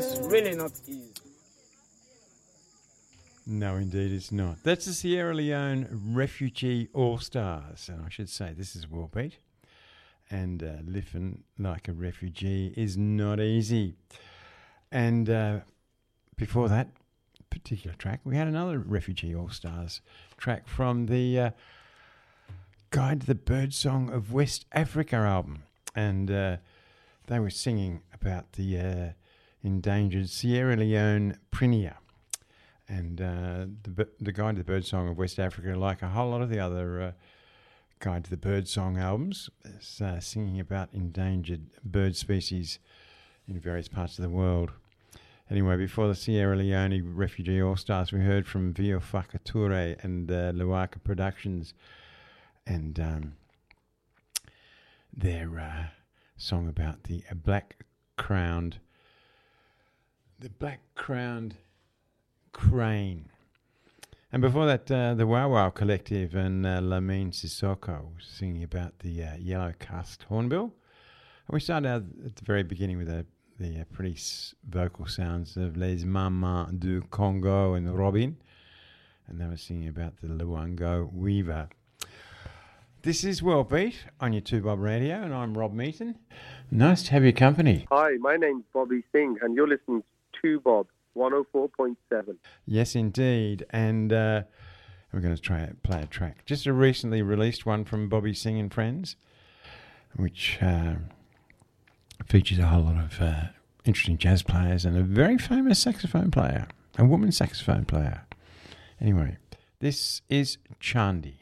It's really not easy. No, indeed it's not. That's the Sierra Leone Refugee All-Stars. And I should say this is World Beat. And living like a refugee is not easy. And before that particular track, we had another Refugee All-Stars track from the Guide to the Birdsong of West Africa album. And they were singing about the endangered Sierra Leone prinia. And the Guide to the Birdsong of West Africa, like a whole lot of the other Guide to the Birdsong albums, is singing about endangered bird species in various parts of the world. Anyway, before the Sierra Leone Refugee All-Stars, we heard from Vio Fakature and Luaka Productions and their song about the black-crowned crane. And before that, the Wow Wow Collective and Lamine Sissoko singing about the yellow-cusped hornbill. And we started out at the very beginning with the pretty vocal sounds of Les Mamas du Congo and Robin. And they were singing about the Luango Weaver. This is World Beat on your 2 Bob Radio, and I'm Rob Meaton. Nice to have your company. Hi, my name's Bobby Singh, and you're listening to 2 Bob 104.7. Yes, indeed. And we're going to play a track. Just a recently released one from Bobby Singh and Friends, which features a whole lot of interesting jazz players and a very famous saxophone player, a woman saxophone player. Anyway, this is Chandi.